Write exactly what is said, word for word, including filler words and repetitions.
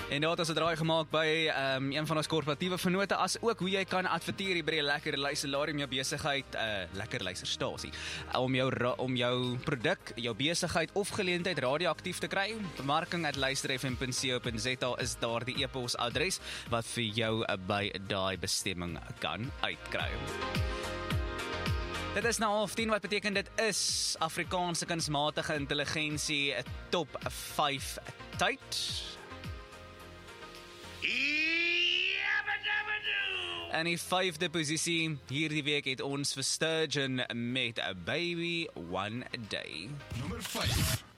En daar het ons 'n draai gemaak by um, een van ons korporatiewe vennote, as ook hoe jy kan adverteer hier by die Lekker Luisterlaar om jou besigheid, uh, Lekker Luisterstasie, om jou om jou produk, jou besigheid of geleentheid radioaktief te kry. Bemarking at luister f m punt co punt z a is daar die e-pos adres wat vir jou uh, by daai bestemming kan uitkry. Dit is nou half tien, wat beteken dit is Afrikaanse kunsmatige intelligensie top vyf tyd. En die vyfde posisie hierdie week het ons vir Sturgeon met A Baby One Day. Nommer vyf.